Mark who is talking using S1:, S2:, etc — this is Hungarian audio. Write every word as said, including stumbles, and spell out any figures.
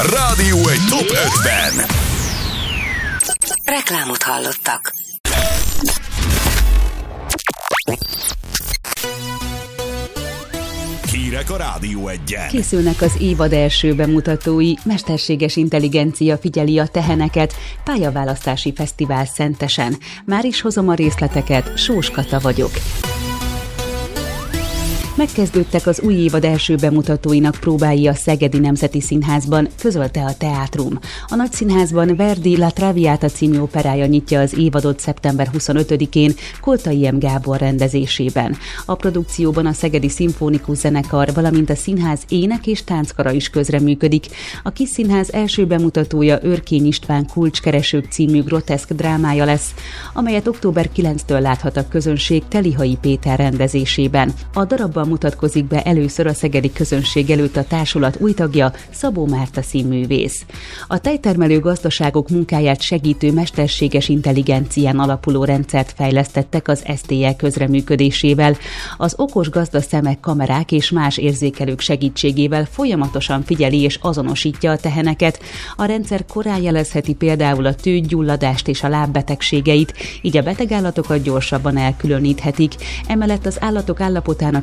S1: Rádió egy top ötven.
S2: Reklámot hallottak.
S1: Hírek a Rádió egyen.
S3: Készülnek az évad első bemutatói, mesterséges intelligencia figyeli a teheneket, pályaválasztási fesztivál Szentesen. Már is hozom a részleteket, Sós Kata vagyok. Megkezdődtek az új évad első bemutatóinak próbái a Szegedi Nemzeti Színházban, közölte a Teátrum. A Nagyszínházban Verdi La Traviata című operája nyitja az évadot szeptember huszonötödikén Koltai M. Gábor rendezésében. A produkcióban a Szegedi Szimfonikus Zenekar, valamint a színház ének- és tánckara is közreműködik. A Kis Színház első bemutatója Őrkény István Kulcskeresők című groteszk drámája lesz, amelyet október kilencedikétől láthat a közönség Telihai Péter rendezésében. A darabban mutatkozik be először a szegedi közönség előtt a társulat új tagja, Szabó Márta színművész. A tejtermelő gazdaságok munkáját segítő mesterséges intelligencián alapuló rendszert fejlesztettek az es té e közreműködésével. Az okos gazdaszemek, kamerák és más érzékelők segítségével folyamatosan figyeli és azonosítja a teheneket. A rendszer korán jelezheti például a tőgyulladást és a lábbetegségeit, így a betegállatokat gyorsabban elkülöníthetik. Emellett az állatok állapotának